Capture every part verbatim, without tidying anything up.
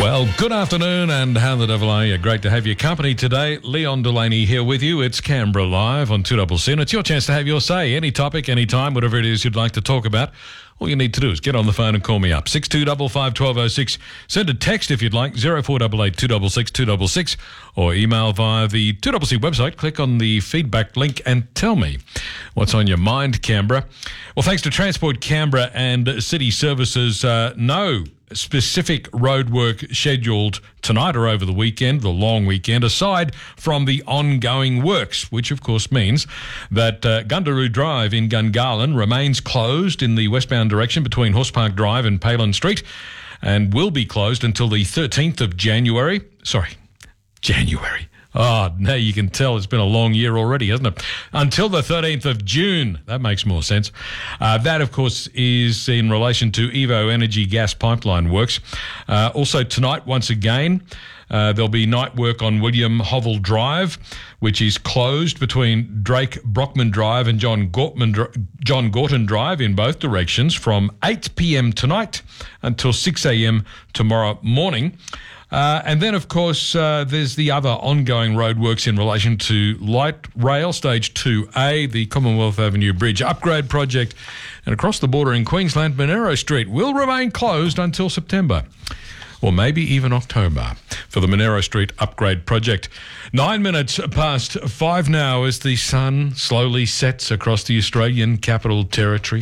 Well, good afternoon and how the devil are you? Great to have your company today. Leon Delaney here with you. It's Canberra Live on two C C, and it's your chance to have your say. Any topic, any time, whatever it is you'd like to talk about. All you need to do is get on the phone and call me up. six two five five, one two zero six. Send a text if you'd like, zero four eight eight, two six six, two six six, or email via the two C C website. Click on the feedback link and tell me what's on your mind, Canberra. Well, thanks to Transport Canberra and City Services, uh, no specific roadwork scheduled tonight or over the weekend, the long weekend, aside from the ongoing works, which of course means that uh, Gundaroo Drive in Gungahlin remains closed in the westbound direction between Horse Park Drive and Palin Street, and will be closed until the thirteenth of January. Sorry, January. Oh, now you can tell it's been a long year already, hasn't it? Until the thirteenth of June. That makes more sense. Uh, that, of course, is in relation to Evo Energy gas pipeline works. Uh, also tonight, once again, uh, there'll be night work on William Hovell Drive, which is closed between Drake Brockman Drive and John Gortman, John Gorton Drive in both directions from eight p.m. tonight until six a.m. tomorrow morning. Uh, and then, of course, uh, there's the other ongoing roadworks in relation to light rail, Stage two A, the Commonwealth Avenue Bridge upgrade project, and across the border in Queensland, Monero Street will remain closed until September, or maybe even October, for the Monero Street upgrade project. Nine minutes past five now as the sun slowly sets across the Australian Capital Territory,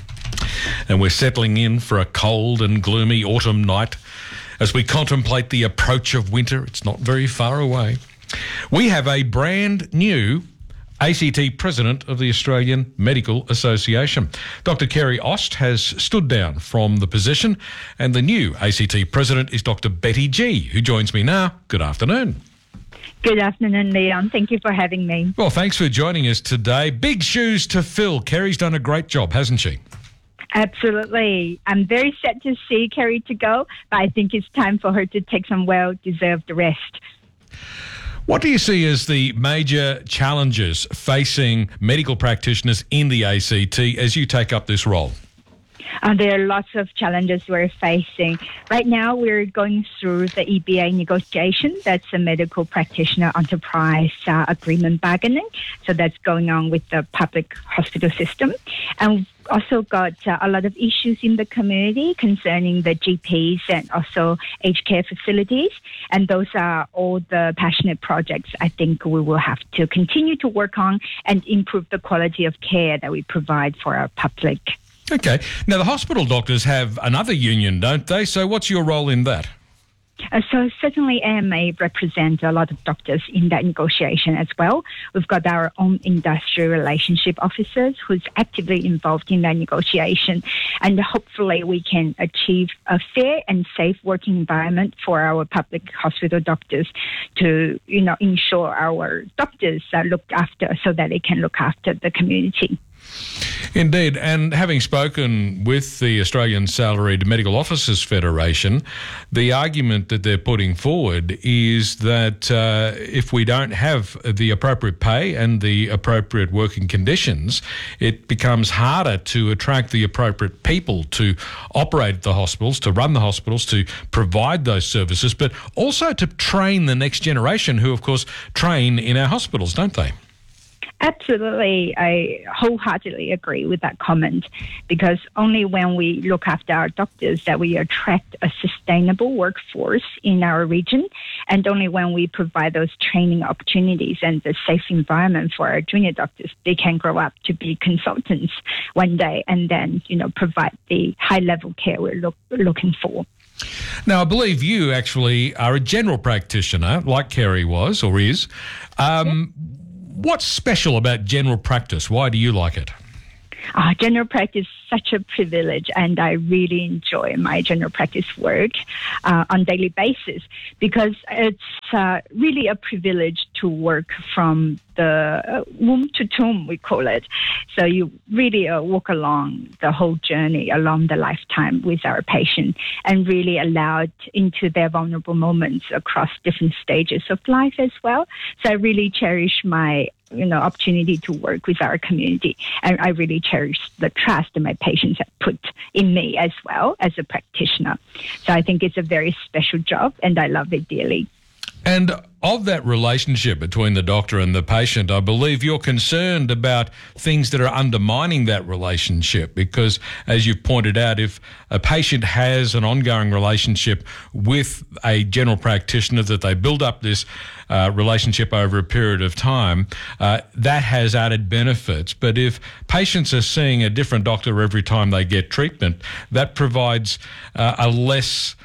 and we're settling in for a cold and gloomy autumn night. As we contemplate the approach of winter, it's not very far away. We have a brand new A C T President of the Australian Medical Association. Doctor Kerry Ost has stood down from the position, and the new A C T President is Doctor Betty Gee, who joins me now. Good afternoon. Good afternoon, Leon. Thank you for having me. Well, thanks for joining us today. Big shoes to fill. Kerry's done a great job, hasn't she? Absolutely. I'm very sad to see Kerry to go, but I think it's time for her to take some well-deserved rest. What do you see as the major challenges facing medical practitioners in the A C T as you take up this role? Uh, there are lots of challenges we're facing. Right now, we're going through the E B A negotiation. That's a medical practitioner enterprise uh, agreement bargaining. So that's going on with the public hospital system. And we've also got uh, a lot of issues in the community concerning the G Ps and also aged care facilities. And those are all the passionate projects I think we will have to continue to work on and improve the quality of care that we provide for our public. Okay. Now, the hospital doctors have another union, don't they? So what's your role in that? Uh, so certainly A M A represents a lot of doctors in that negotiation as well. We've got our own industrial relationship officers who's actively involved in that negotiation. And hopefully we can achieve a fair and safe working environment for our public hospital doctors to, you know, ensure our doctors are looked after so that they can look after the community. Indeed, and having spoken with the Australian Salaried Medical Officers Federation, the argument that they're putting forward is that uh, if we don't have the appropriate pay and the appropriate working conditions, it becomes harder to attract the appropriate people to operate the hospitals, to run the hospitals, to provide those services, but also to train the next generation who, of course, train in our hospitals, don't they? Absolutely. I wholeheartedly agree with that comment, because only when we look after our doctors that we attract a sustainable workforce in our region, and only when we provide those training opportunities and the safe environment for our junior doctors, they can grow up to be consultants one day and then, you know, provide the high-level care we're look, looking for. Now, I believe you actually are a general practitioner, like Kerry was or is. Um, yeah. What's special about general practice? Why do you like it? Uh, general practice is such a privilege, and I really enjoy my general practice work uh, on a daily basis, because it's uh, really a privilege to work from the uh, womb to tomb, we call it. So you really uh, walk along the whole journey, along the lifetime with our patient, and really allowed into their vulnerable moments across different stages of life as well. So I really cherish my you know, opportunity to work with our community. And I really cherish the trust that my patients have put in me as well as a practitioner. So I think it's a very special job and I love it dearly. And of that relationship between the doctor and the patient, I believe you're concerned about things that are undermining that relationship because, as you've pointed out, if a patient has an ongoing relationship with a general practitioner, that they build up this uh, relationship over a period of time, uh, that has added benefits. But if patients are seeing a different doctor every time they get treatment, that provides uh, a less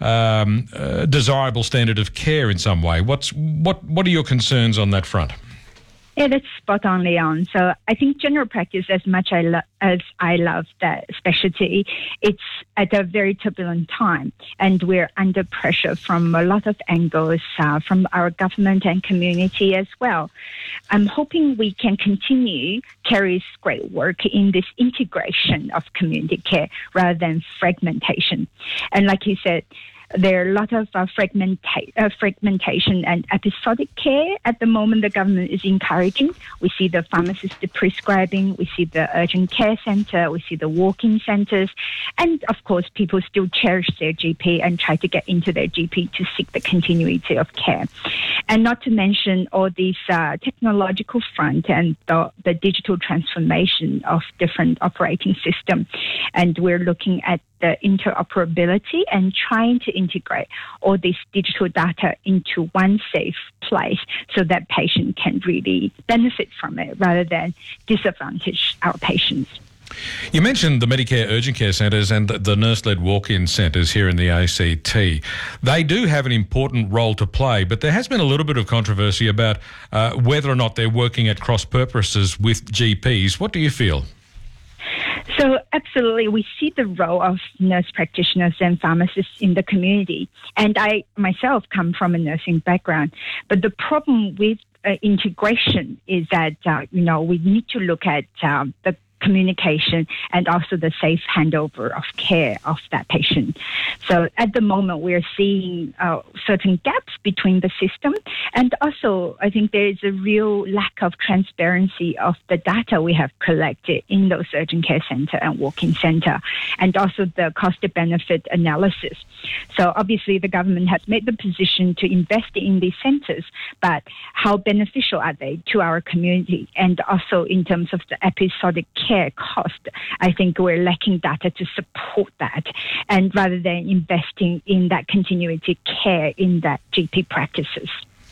Um, uh, desirable standard of care in some way. What's what? What are your concerns on that front? Yeah, that's spot on, Leon. So I think general practice, as much I lo- as I love that specialty, it's at a very turbulent time, and we're under pressure from a lot of angles, uh, from our government and community as well. I'm hoping we can continue Kerry's great work in this integration of community care rather than fragmentation. And like you said, there are a lot of uh, fragmenta- uh, fragmentation and episodic care at the moment the government is encouraging. We see the pharmacist prescribing, we see the urgent care centre, we see the walk-in centres, and of course people still cherish their G P and try to get into their G P to seek the continuity of care. And not to mention all these uh, technological front and the, the digital transformation of different operating systems. And we're looking at the interoperability and trying to integrate all this digital data into one safe place so that patient can really benefit from it rather than disadvantage our patients. You mentioned the Medicare urgent care centres and the nurse-led walk-in centres here in the A C T. They do have an important role to play, but there has been a little bit of controversy about uh, whether or not they're working at cross purposes with G Ps. What do you feel? So absolutely, we see the role of nurse practitioners and pharmacists in the community. And I myself come from a nursing background. But the problem with uh, integration is that, uh, you know, we need to look at uh, the communication and also the safe handover of care of that patient. So at the moment, we're seeing uh, certain gaps between the system. And also, I think there is a real lack of transparency of the data we have collected in those urgent care center and walk-in center, and also the cost-benefit analysis. So obviously, the government has made the position to invest in these centers, but how beneficial are they to our community? And also in terms of the episodic care cost, I think we're lacking data to support that. And rather than investing in that continuity care in that G P practices.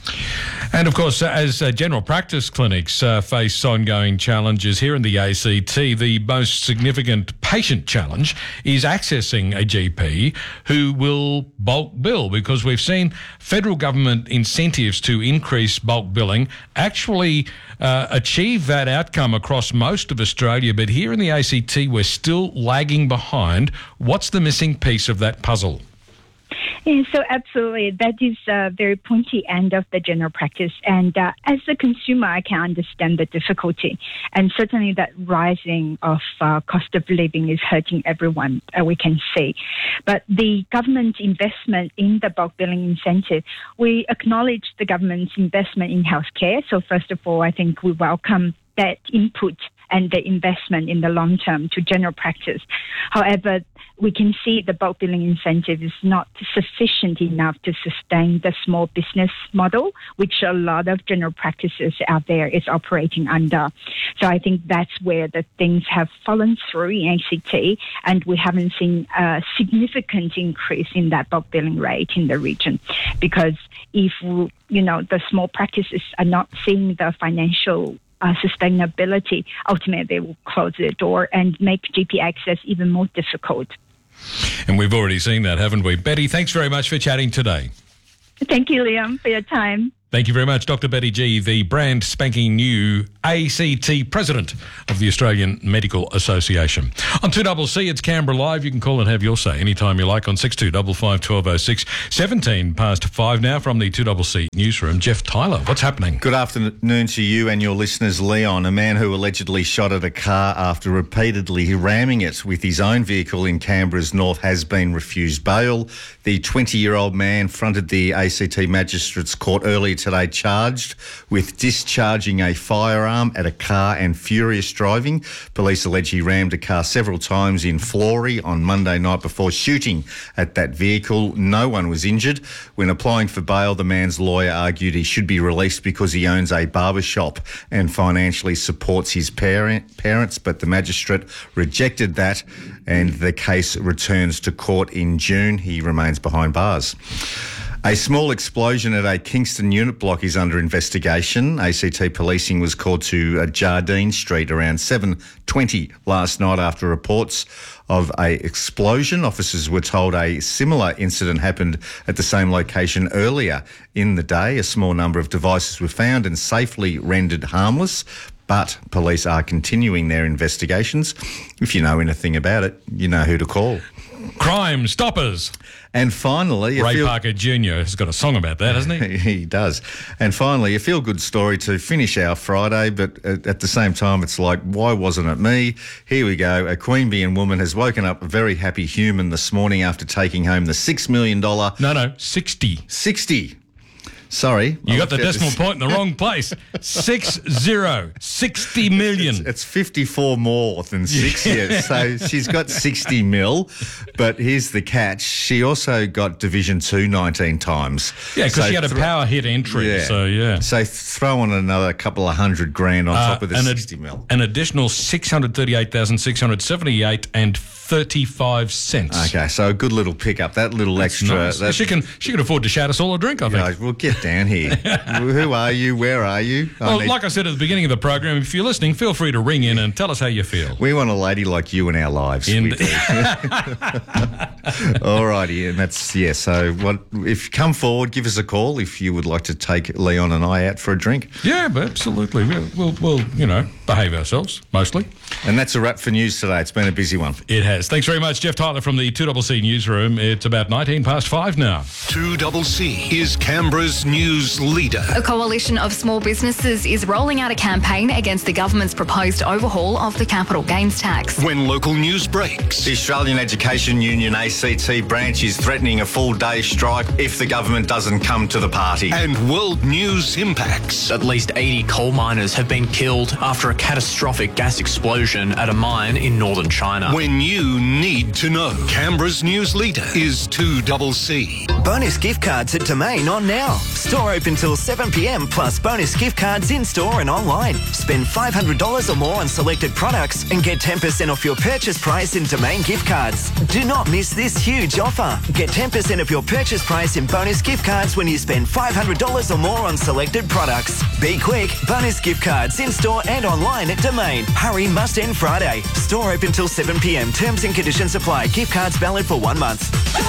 And of course, as uh, general practice clinics uh, face ongoing challenges here in the A C T, the most significant patient challenge is accessing a G P who will bulk bill, because we've seen federal government incentives to increase bulk billing actually uh, achieve that outcome across most of Australia. But here in the A C T, we're still lagging behind. What's the missing piece of that puzzle? Yeah, so absolutely, that is a very pointy end of the general practice. And uh, as a consumer, I can understand the difficulty. And certainly that rising of uh, cost of living is hurting everyone, uh, we can see. But the government investment in the bulk billing incentive, we acknowledge the government's investment in healthcare. So first of all, I think we welcome that input and the investment in the long term to general practice. However, we can see the bulk billing incentive is not sufficient enough to sustain the small business model, which a lot of general practices out there is operating under. So I think that's where the things have fallen through in A C T, and we haven't seen a significant increase in that bulk billing rate in the region. Because if, you know, the small practices are not seeing the financial Uh, sustainability, ultimately they will close their door and make G P access even more difficult. And we've already seen that, haven't we? Betty, thanks very much for chatting today. Thank you, Liam, for your time. Thank you very much, Doctor Betty Gee, the brand spanking new A C T President of the Australian Medical Association. On two C C, it's Canberra Live. You can call and have your say anytime you like on six two five five, one two zero six. seventeen past five now from the two C C newsroom. Jeff Tyler, what's happening? Good afternoon to you and your listeners. Leon, a man who allegedly shot at a car after repeatedly ramming it with his own vehicle in Canberra's north has been refused bail. The twenty-year-old man fronted the A C T Magistrates Court earlier today charged with discharging a firearm at a car and furious driving. Police allege he rammed a car several times in Flory on Monday night before shooting at that vehicle. No one was injured. When applying for bail, the man's lawyer argued he should be released because he owns a barber shop and financially supports his parent, parents, but the magistrate rejected that and the case returns to court in June. He remains behind bars. A small explosion at a Kingston unit block is under investigation. A C T policing was called to uh, Jardine Street around seven twenty last night after reports of a explosion. Officers were told a similar incident happened at the same location earlier in the day. A small number of devices were found and safely rendered harmless, but police are continuing their investigations. If you know anything about it, you know who to call. Crime Stoppers. And finally... Ray feel- Parker Junior has got a song about that, hasn't he? He does. And finally, a feel-good story to finish our Friday, but at the same time, it's like, why wasn't it me? Here we go. A Queanbeyan woman has woken up a very happy human this morning after taking home the six million dollars... No, no, sixty. sixty. Sorry. You I got the looked at decimal this. point in the wrong place. Six zero. sixty million. It's, it's fifty-four more than six years. So she's got sixty mil, but here's the catch. She also got Division two nineteen times. Yeah, because So she had a thro- power hit entry. Yeah. So, yeah. So throw on another couple of hundred grand on top of the an, sixty mil. An additional six hundred thirty-eight thousand six hundred seventy-eight and thirty-five cents. Okay, so a good little pickup. That little extra. Nice. That, She can she can afford to shout us all a drink, I think. Guys, well, get down here. Who are you? Where are you? I Well, need- like I said at the beginning of the program, if you're listening, feel free to ring in and tell us how you feel. we want a lady like you in our lives. In- We do. All righty, and that's yeah. So, what if come forward? Give us a call if you would like to take Leon and I out for a drink. Yeah, but absolutely. We'll, we'll, we'll, you know, behave ourselves, mostly. And that's a wrap for news today. It's been a busy one. It has. Thanks very much, Jeff Tyler from the two C C newsroom. It's about nineteen past five now. two C C is Canberra's news leader. A coalition of small businesses is rolling out a campaign against the government's proposed overhaul of the capital gains tax. When local news breaks, The Australian Education Union A C T branch is threatening a full day strike if the government doesn't come to the party. and world news impacts. At least eighty coal miners have been killed after a catastrophic gas explosion at a mine in northern China. When you need to know, Canberra's news leader is two C C. Bonus gift cards at Domain on now. Store open till seven p m plus bonus gift cards in store and online. Spend five hundred dollars or more on selected products and get ten percent off your purchase price in Domain gift cards. Do not miss this huge offer. Get ten percent of your purchase price in bonus gift cards when you spend five hundred dollars or more on selected products. Be quick. Bonus gift cards in store and online at Domain. Hurry, must end Friday. Store open till seven p m. Terms and conditions apply. Gift cards valid for one month.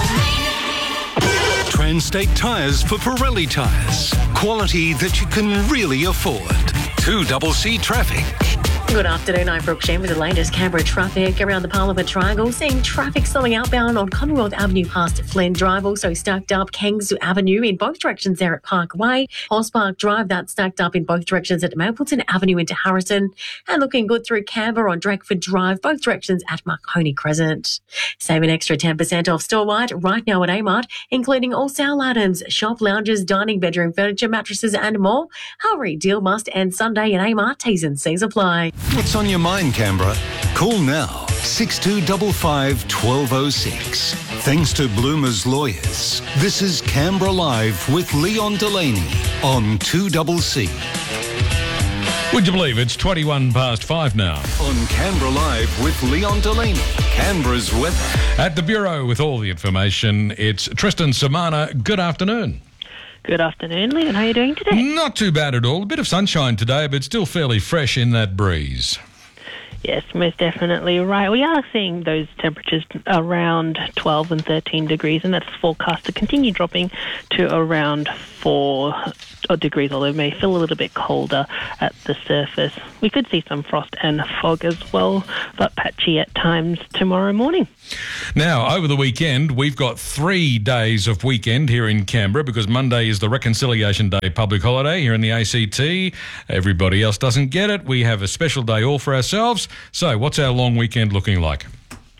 Transtate Tyres for Pirelli tyres. Quality that you can really afford. two C C traffic. Good afternoon, I'm Brooke Shen with the latest Canberra traffic around the Parliament Triangle. Seeing traffic slowing outbound on Commonwealth Avenue past Flynn Drive, also stacked up Kings Avenue in both directions there at Parkway. Hoss Park Drive, that's stacked up in both directions at Mapleton Avenue into Harrison. And looking good through Canberra on Drakeford Drive, both directions at Marconi Crescent. Save an extra ten percent off store-wide right now at Amart, including all sale items, shop, lounges, dining, bedroom furniture, mattresses and more. Hurry, deal must end Sunday at Amart. T's and C's apply. What's on your mind, Canberra? Call now, six two five five, one two zero six. Thanks to Bloomer's Lawyers, this is Canberra Live with Leon Delaney on two C C. Would you believe it's twenty-one past five now? On Canberra Live with Leon Delaney, Canberra's weather. At the Bureau with all the information, it's Tristan Samana. Good afternoon. Good afternoon, Leon. How are you doing today? Not too bad at all. A bit of sunshine today, but still fairly fresh in that breeze. Yes, most definitely right. We are seeing those temperatures around twelve and thirteen degrees, and that's forecast to continue dropping to around four degrees, although it may feel a little bit colder at the surface. We could see some frost and fog as well, but patchy at times tomorrow morning. Now, over the weekend, we've got three days of weekend here in Canberra because Monday is the Reconciliation Day public holiday here in the A C T. Everybody else doesn't get it. We have a special day all for ourselves. So what's our long weekend looking like?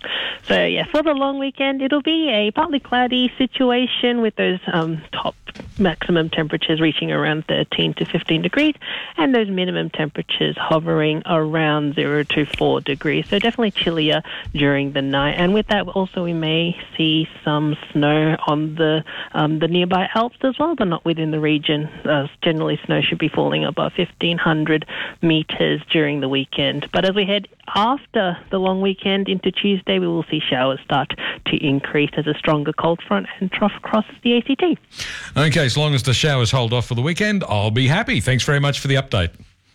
So, yeah, for the long weekend, it'll be a partly cloudy situation with those um, top maximum temperatures reaching around thirteen to fifteen degrees, and those minimum temperatures hovering around zero to four degrees. So definitely chillier during the night. And with that, also we may see some snow on the um, the nearby Alps as well, but not within the region. Uh, generally, snow should be falling above fifteen hundred metres during the weekend. But as we head after the long weekend into Tuesday, we will see showers start to increase as a stronger cold front and trough crosses the A C T. Okay, as long as the showers hold off for the weekend, I'll be happy. Thanks very much for the update.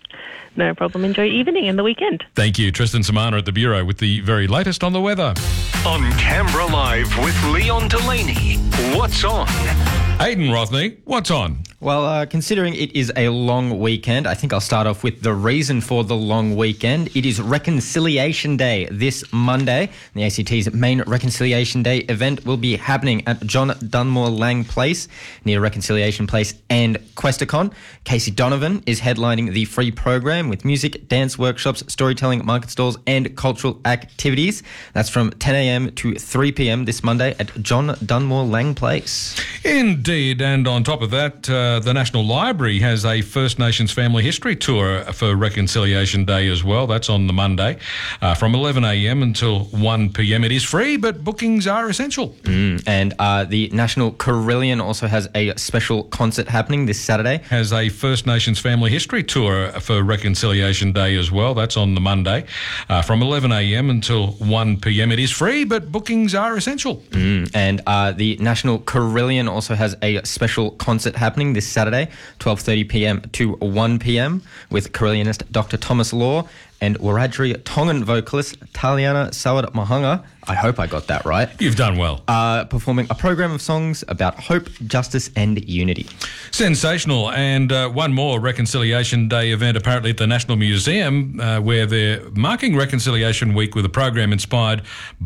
No problem. Enjoy your evening and the weekend. Thank you. Tristan Samana at the Bureau with the very latest on the weather. On Canberra Live with Leon Delaney. What's on? Aidan Rothney, what's on? Well, uh, considering it is a long weekend, I think I'll start off with the reason for the long weekend. It is Reconciliation Day this Monday. The A C T's main Reconciliation Day event will be happening at John Dunmore Lang Place, near Reconciliation Place and Questacon. Casey Donovan is headlining the free program with music, dance workshops, storytelling, market stalls and cultural activities. That's from ten a.m. to three p.m. this Monday at John Dunmore Lang Place. Indeed, and on top of that, uh, the National Library has a First Nations Family History Tour for Reconciliation Day as well. That's on the Monday uh, from eleven a.m. until one p.m. It is free, but bookings are essential. Mm, and uh, the National Carillon also has a special concert happening this Saturday. Has a First Nations Family History Tour for Reconciliation Day as well. That's on the Monday uh, from eleven a.m. until one p.m. It is free, but bookings are essential. Mm, and uh, the National Carillon also has a special concert happening this Saturday, twelve thirty p.m. to one p.m. with Carillonist Doctor Thomas Law and Wiradjuri Tongan vocalist Taliana Sawad Mahanga. I hope I got that right. You've done well. Uh, performing a program of songs about hope, justice and unity. Sensational. And uh, one more Reconciliation Day event apparently at the National Museum uh, where they're marking Reconciliation Week with a program inspired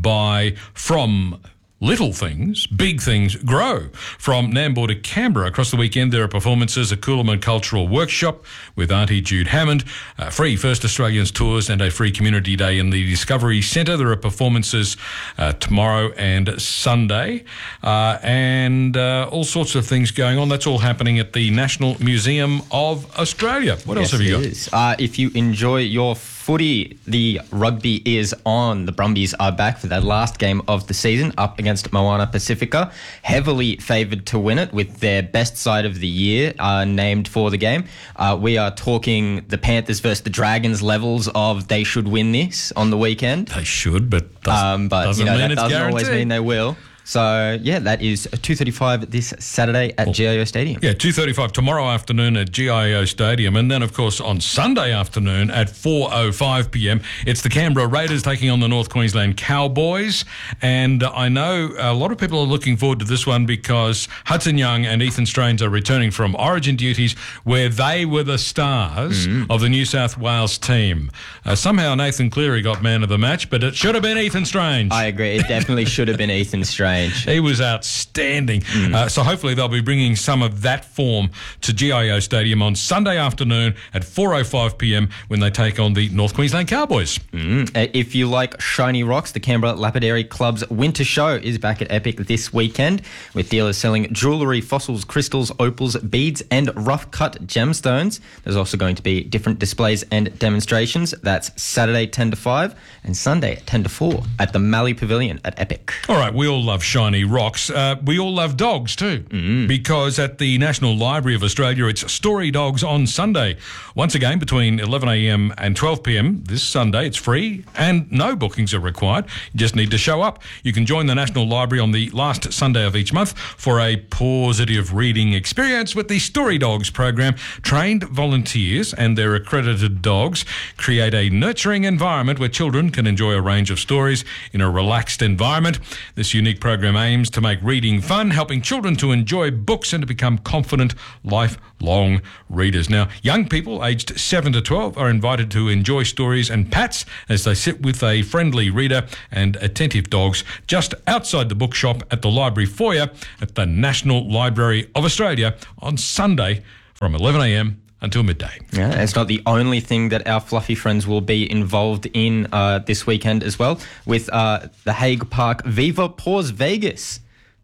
by From Little Things, Big Things Grow. From Nambour to Canberra across the weekend, there are performances, a Coolman Cultural Workshop with Auntie Jude Hammond, uh, free First Australians tours and a free community day in the Discovery Centre. There are performances uh, tomorrow and Sunday uh, and uh, all sorts of things going on. That's all happening at the National Museum of Australia. What yes, else have you got? It is. Uh, if you enjoy your footy, the rugby is on. The Brumbies are back for their last game of the season up against Moana Pacifica. Heavily favoured to win it with their best side of the year uh, named for the game. Uh, we are talking the Panthers versus the Dragons levels of they should win this on the weekend. They should, but, does, um, but doesn't you know, mean that it's doesn't guaranteed. always mean they will. So, yeah, that is two thirty-five this Saturday at G I O Stadium. Yeah, two thirty-five tomorrow afternoon at G I O Stadium. And then, of course, on Sunday afternoon at four oh five p.m, it's the Canberra Raiders taking on the North Queensland Cowboys. And I know a lot of people are looking forward to this one because Hudson Young and Ethan Strange are returning from Origin duties where they were the stars mm-hmm. of the New South Wales team. Uh, somehow Nathan Cleary got man of the match, but it should have been Ethan Strange. I agree. It definitely should have been Ethan Strange. He was outstanding. Mm. Uh, so hopefully they'll be bringing some of that form to G I O Stadium on Sunday afternoon at four oh five p.m. when they take on the North Queensland Cowboys. Mm. Uh, if you like shiny rocks, the Canberra Lapidary Club's Winter Show is back at Epic this weekend with dealers selling jewellery, fossils, crystals, opals, beads and rough-cut gemstones. There's also going to be different displays and demonstrations. That's Saturday ten to five and Sunday ten to four at the Mallee Pavilion at Epic. All right, we all love shiny rocks. Uh, we all love dogs too, mm. because at the National Library of Australia, it's Story Dogs on Sunday. Once again, between eleven a.m. and twelve p.m. this Sunday, it's free and no bookings are required. You just need to show up. You can join the National Library on the last Sunday of each month for a positive reading experience with the Story Dogs program. Trained volunteers and their accredited dogs create a nurturing environment where children can enjoy a range of stories in a relaxed environment. This unique program program aims to make reading fun, helping children to enjoy books and to become confident, lifelong readers. Now, young people aged seven to twelve are invited to enjoy stories and pats as they sit with a friendly reader and attentive dogs just outside the bookshop at the library foyer at the National Library of Australia on Sunday from eleven a.m. until midday. Yeah, it's not the only thing that our fluffy friends will be involved in uh, this weekend as well, with uh, the Hague Park Viva Paws Vegas.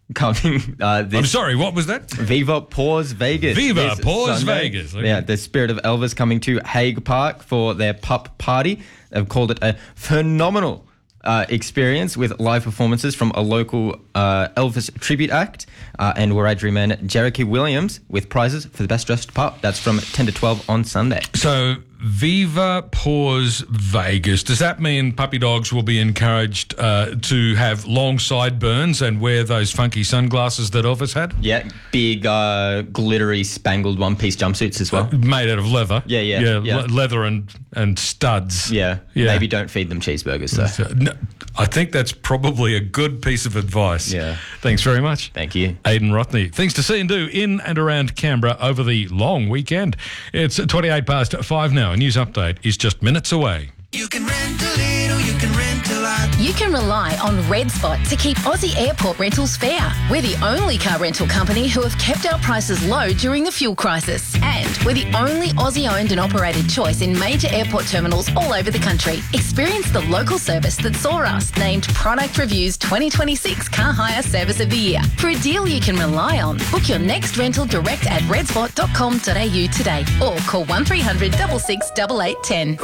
coming. Uh, this I'm sorry, what was that? Viva Paws Vegas. Viva this Paws Sunday. Vegas. Okay. Yeah, the Spirit of Elvis coming to Hague Park for their pup party. They've called it a phenomenal uh, experience with live performances from a local uh, Elvis tribute act uh, and Wiradjuri man Jericho Williams with prizes for the best dressed pup. That's from ten to twelve on Sunday. So, Viva Paws Vegas. Does that mean puppy dogs will be encouraged uh, to have long sideburns and wear those funky sunglasses that Elvis had? Yeah, big uh, glittery spangled one-piece jumpsuits as well. Uh, made out of leather. Yeah, yeah, Yeah, yeah. le- leather and, and studs. Yeah, Yeah. maybe don't feed them cheeseburgers, though. So, no, I think that's probably a good piece of advice. Yeah. Thanks very much. Thank you. Aidan Rothney. Things to see and do in and around Canberra over the long weekend. It's twenty-eight past five now. A news update is just minutes away. You can rent a little, you can rent a lot. You can rely on Red Spot to keep Aussie airport rentals fair. We're the only car rental company who have kept our prices low during the fuel crisis. And we're the only Aussie-owned and operated choice in major airport terminals all over the country. Experience the local service that saw us named Product Review's twenty twenty-six Car Hire Service of the Year. For a deal you can rely on, book your next rental direct at redspot dot com dot a u today or call one three hundred six six eight eight one zero.